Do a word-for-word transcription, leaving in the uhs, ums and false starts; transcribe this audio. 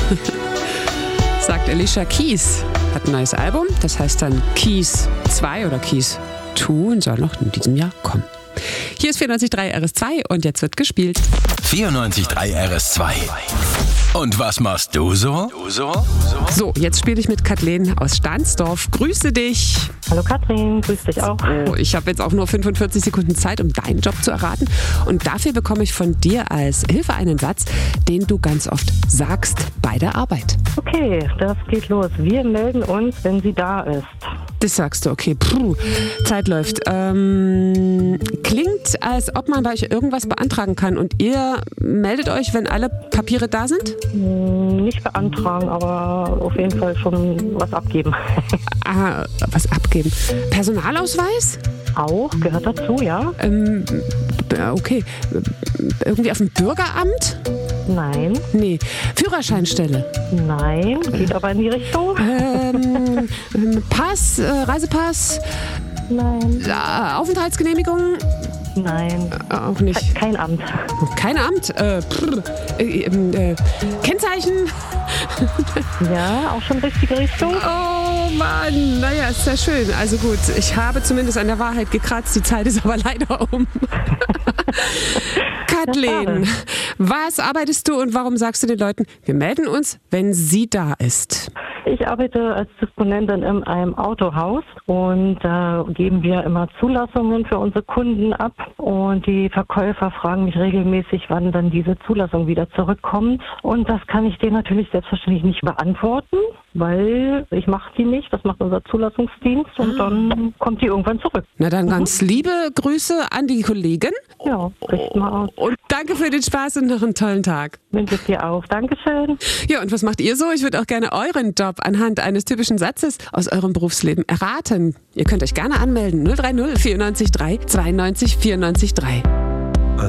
sagt Alicia Keys. Hat ein neues Album, das heißt dann Keys zwei oder Keys zwei und soll noch in diesem Jahr kommen. Hier ist vierundneunzig Komma drei R S zwei und jetzt wird gespielt. vierundneunzig Komma drei R S zwei. Und was machst du so? Du so? So, jetzt spiele ich mit Kathleen aus Stahnsdorf. Grüße dich. Hallo Katrin, grüß dich auch. Oh, ich habe jetzt auch nur fünfundvierzig Sekunden Zeit, um deinen Job zu erraten. Und dafür bekomme ich von dir als Hilfe einen Satz, den du ganz oft sagst bei der Arbeit. Okay, das geht los. Wir melden uns, wenn sie da ist. Das sagst du, okay. Puh, Zeit läuft. Ähm, klingt, als ob man bei euch irgendwas beantragen kann und ihr meldet euch, wenn alle Papiere da sind? Hm, nicht beantragen, aber auf jeden Fall schon was abgeben. Ah, was abgeben? Personalausweis? Auch, gehört dazu, ja? Ähm, okay. Irgendwie auf dem Bürgeramt? Nein. Nee. Führerscheinstelle? Nein, geht aber in die Richtung. Ähm, Pass, äh, Reisepass? Nein. Äh, Aufenthaltsgenehmigung? Nein. Äh, auch nicht. Kein Amt. Kein Amt? Äh, pff, äh, äh, Kennzeichen? Ja, auch schon richtige Richtung. Oh Mann, naja, ist ja schön. Also gut, ich habe zumindest an der Wahrheit gekratzt, die Zeit ist aber leider um. Kathleen, was arbeitest du und warum sagst du den Leuten, wir melden uns, wenn sie da ist? Ich arbeite als Disponentin in einem Autohaus und da äh, geben wir immer Zulassungen für unsere Kunden ab und die Verkäufer fragen mich regelmäßig, wann dann diese Zulassung wieder zurückkommt und das kann ich denen natürlich selbstverständlich nicht beantworten, weil ich mache die nicht, das macht unser Zulassungsdienst und dann kommt die irgendwann zurück. Na dann ganz mhm. liebe Grüße an die Kollegen. Ja, richt mal aus. Und danke für den Spaß und noch einen tollen Tag. Wünsche ich dir auch. Dankeschön. Ja, und was macht ihr so? Ich würde auch gerne euren Job anhand eines typischen Satzes aus eurem Berufsleben erraten. Ihr könnt euch gerne anmelden. null drei null vierundneunzig drei zweiundneunzig vierundneunzig drei.